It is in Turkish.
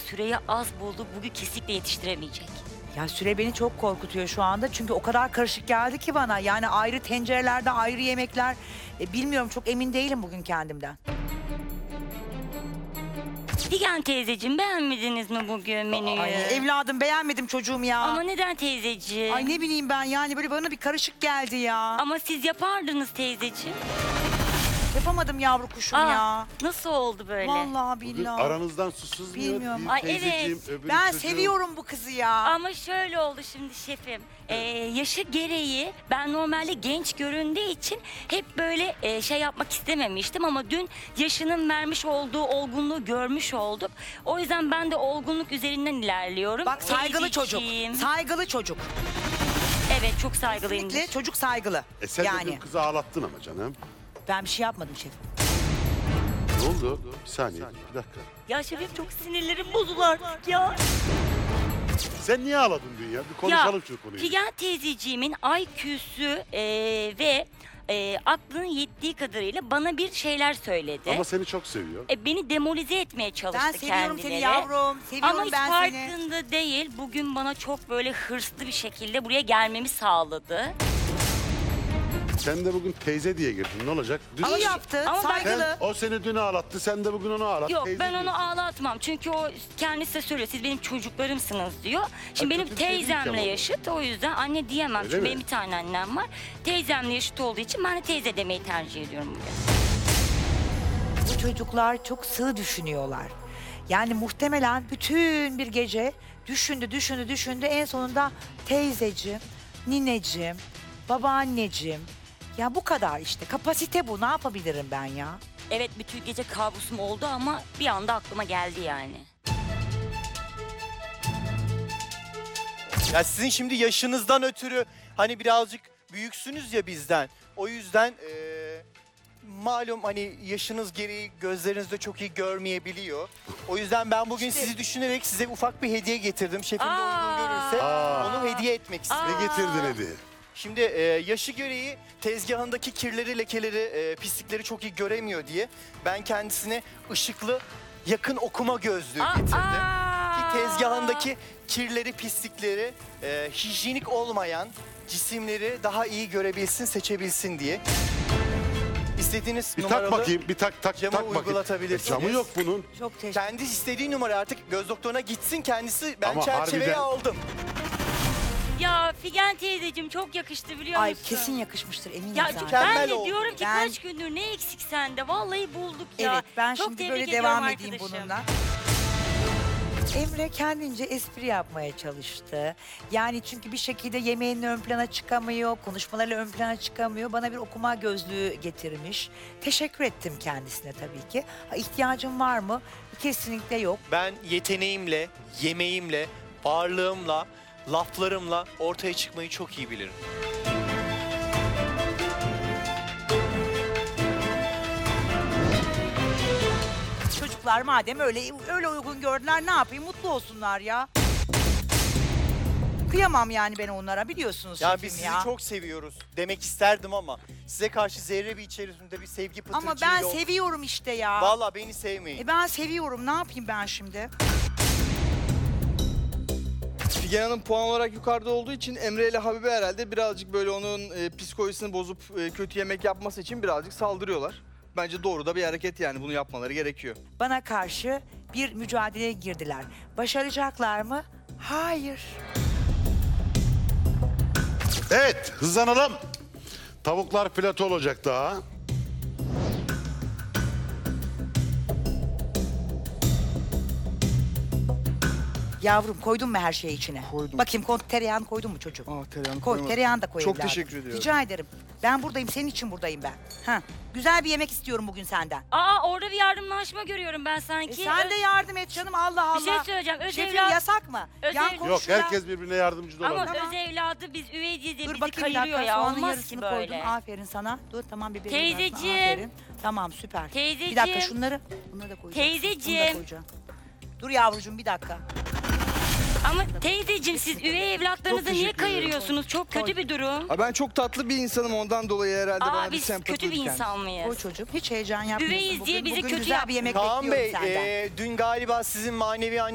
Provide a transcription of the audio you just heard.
süreyi az buldu. Bugün kesinlikle yetiştiremeyecek. Ya süre beni çok korkutuyor şu anda. Çünkü o kadar karışık geldi ki bana. Yani ayrı tencerelerde ayrı yemekler. Bilmiyorum, çok emin değilim bugün kendimden. Figen teyzeciğim, beğenmediniz mi bugün menüyü? Ay, evladım beğenmedim çocuğum ya. Ama neden teyzeciğim? Ay ne bileyim ben, yani böyle bana bir karışık geldi ya. Ama siz yapardınız teyzeciğim. Yapamadım yavru kuşum Aa, ya. Nasıl oldu böyle? Vallahi Bugün billahi. aranızdan susuz mu? Bilmiyorum. Bir Ay, teyzeciğim, evet. öbürü Ben çocuğum. seviyorum bu kızı ya. Ama şöyle oldu şimdi şefim. Yaşı gereği ben normalde genç göründüğü için hep böyle şey yapmak istememiştim. Ama dün yaşının vermiş olduğu olgunluğu görmüş olduk. O yüzden ben de olgunluk üzerinden ilerliyorum. Bak saygılı çocuk. Teyzeciğim. Saygılı çocuk. Evet, çok saygılıyım. Kesinlikle çocuk saygılı. Sen de yani dün kızı ağlattın ama canım. ben bir şey yapmadım şef. Ne oldu? Bir saniye, bir dakika. Ya şefim, çok sinirlerim bozuldu artık ya. Sen niye ağladın dün ya? Bir konuşalım şu konuyu. Figen teyzeciğimin IQ'su ve aklının yettiği kadarıyla bana bir şeyler söyledi. Ama seni çok seviyor. Beni demolize etmeye çalıştı Ben seviyorum kendileri. seni yavrum. Seviyorum Ama hiç ben seni. farkında değil. Bugün bana çok böyle hırslı bir şekilde buraya gelmemi sağladı. Sen de bugün teyze diye girdin. Ne olacak? Dün İyi yaptın, Ama ben- saygılı. o seni dün ağlattı. Sen de bugün onu ağlat. Yok, Teyze ben onu diyorsun. ağlatmam. Çünkü o kendisi de söylüyor. Siz benim çocuklarımsınız diyor. Şimdi Ay, benim kötü bir şey değil ki teyzemle ama bu. yaşıt. O yüzden anne diyemem. Öyle Çünkü mi? benim bir tane annem var. Teyzemle yaşıt olduğu için ben de teyze demeyi tercih ediyorum bugün. Bu çocuklar çok sığ düşünüyorlar. Yani muhtemelen bütün bir gece düşündü. En sonunda teyzeciğim, nineciğim, babaanneciğim. Ya bu kadar işte. Kapasite bu. Ne yapabilirim ben ya? Evet, bütün gece kabusum oldu ama bir anda aklıma geldi yani. Ya sizin şimdi yaşınızdan ötürü hani birazcık büyüksünüz ya bizden. O yüzden malum hani yaşınız gereği gözleriniz de çok iyi görmeyebiliyor. O yüzden ben bugün sizi düşünerek size ufak bir hediye getirdim. Şefim de uygun görürse onu hediye etmek istedim. Ne getirdin hediye? Şimdi yaşı gereği tezgahındaki kirleri, lekeleri, pislikleri çok iyi göremiyor diye ben kendisine ışıklı yakın okuma gözlüğü getirdim. Ki tezgahındaki kirleri, pislikleri, hijyenik olmayan cisimleri daha iyi görebilsin, seçebilsin diye. İstediğiniz Bir numaralı tak bakayım. Bir tak cama bakayım. uygulatabilirsiniz. Camı yok bunun. Çok teşekkür kendi istediği numara artık göz doktoruna gitsin kendisi. Ben Ama çerçeveyi harbiden- aldım. Ya Figen teyzeciğim, çok yakıştı biliyor Ay musun? kesin yakışmıştır eminim Ya zaten. Mükemmel ben de oldu. diyorum ki Ben- kaç gündür ne eksik sende? Vallahi bulduk ya. Evet, ben Çok şimdi tebrik böyle ediyorum devam edeyim arkadaşım. bununla. Emre kendince espri yapmaya çalıştı. Yani çünkü bir şekilde yemeğinle ön plana çıkamıyor, konuşmalarıyla ön plana çıkamıyor. Bana bir okuma gözlüğü getirmiş. Teşekkür ettim kendisine tabii ki. Ha, ihtiyacım var mı? Kesinlikle yok. Ben yeteneğimle, yemeğimle, varlığımla, laflarımla ortaya çıkmayı çok iyi bilirim. Çocuklar madem öyle uygun gördüler, ne yapayım? Mutlu olsunlar ya. Kıyamam yani ben onlara, biliyorsunuz Ya şefim biz sizi ya. çok seviyoruz demek isterdim ama size karşı zerre bir içerisinde bir sevgi pıtırcığı Ama ben yok. seviyorum işte ya. Vallahi beni sevmeyin. Ben seviyorum. Ne yapayım ben şimdi? Figen Hanım puan olarak yukarıda olduğu için Emre ile Habibe herhalde birazcık böyle onun psikolojisini bozup kötü yemek yapması için birazcık saldırıyorlar. Bence doğru da bir hareket, yani bunu yapmaları gerekiyor. Bana karşı bir mücadeleye girdiler. Başaracaklar mı? Hayır. Evet, hızlanalım. Tavuklar plato olacak daha. Yavrum, koydun mu her şeyi içine? Koydum. Bakayım tereyağını koydun mu çocuğum? Tereyağını Koy, koymadım. tereyağını da koy Çok evladım. teşekkür ediyorum. Rica ederim. Ben buradayım, senin için buradayım ben. Ha, güzel bir yemek istiyorum bugün senden. Orada bir yardımlaşma görüyorum ben sanki. Sen de yardım et canım, Allah Allah. Bir şey söyleyeceğim. Öz Şefim evlat- yasak mı? Öz Yan ev- Yok, komşular. herkes birbirine yardımcı da Ama olabilir. Tamam. öz evladı biz üvey diye Dur bizi bakayım bir kayırıyor dakika, ya. soğanın Olmaz yarısını ki koydum. böyle. Aferin sana. Dur tamam, biberi Teyzeciğim. Aferin. Tamam, süper. Teyzeciğim. Bir dakika bunları da koyacağım. Teyzeciğim. Bunu da koyacağım. Dur yavrucuğum, bir dakika. Ama teyzeciğim, siz üvey evlatlarınızı Çok niye teşekkür ederim. kayırıyorsunuz? Çok kötü bir durum. Ben çok tatlı bir insanım, ondan dolayı herhalde bana bir Biz sempati kötü bir duyduk insan Koy mıyız? çocuğum. Hiç heyecan yapmıyorsun Üveyiz bugün. diye bizi Bugün kötü güzel yap- bir yemek Kaan bekliyorum Bey, senden. dün galiba sizin manevi